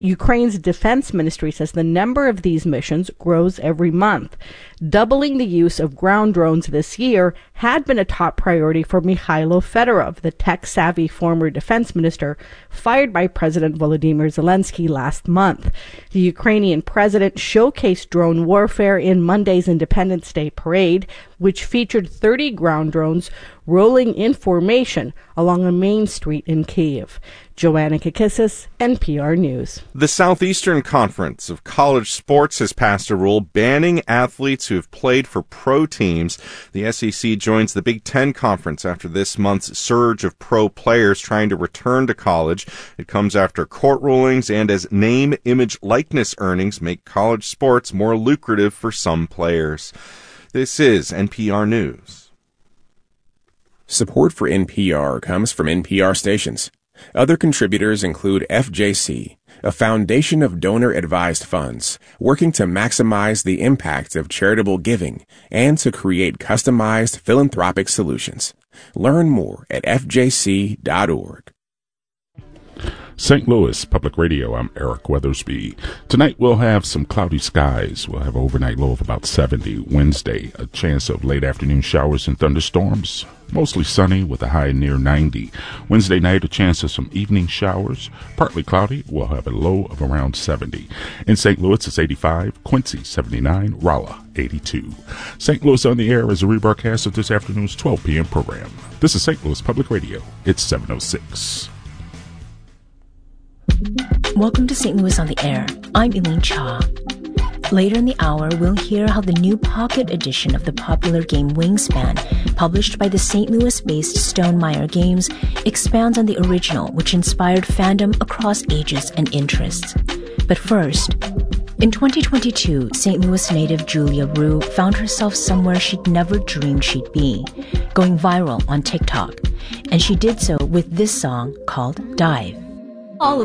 Ukraine's defense ministry says the number of these missions grows every month. Doubling the use of ground drones this year had been a top priority for Mikhailo Fedorov, the tech-savvy former defense minister fired by President Volodymyr Zelensky last month. The Ukrainian president showcased drone warfare in Monday's Independence Day parade, which featured 30 ground drones rolling in formation along a main street in Kyiv. Joanna Kakissis, NPR News. The Southeastern Conference of College Sports has passed a rule banning athletes who have played for pro teams. The SEC joins the Big Ten Conference after this month's surge of pro players trying to return to college. It comes after court rulings and as name, image, likeness earnings make college sports more lucrative for some players. This is NPR News. Support for NPR comes from NPR stations. Other contributors include FJC, a foundation of donor-advised funds working to maximize the impact of charitable giving and to create customized philanthropic solutions. Learn more at fjc.org. St. Louis Public Radio, I'm Eric Weathersby. Tonight we'll have some cloudy skies. We'll have an overnight low of about 70. Wednesday, a chance of late afternoon showers and thunderstorms. Mostly sunny with a high near 90. Wednesday night, a chance of some evening showers. Partly cloudy. We'll have a low of around 70. In St. Louis, it's 85. Quincy, 79. Rolla, 82. St. Louis on the Air is a rebroadcast of this afternoon's 12 p.m. program. This is St. Louis Public Radio. It's 7:06. Welcome to St. Louis on the Air. I'm Elaine Cha. Later in the hour, we'll hear how the new pocket edition of the popular game Wingspan, published by the St. Louis-based Stonemaier Games, expands on the original, which inspired fandom across ages and interests. But first, in 2022, St. Louis native Julia Rue found herself somewhere she'd never dreamed she'd be, going viral on TikTok. And she did so with this song called Dive. All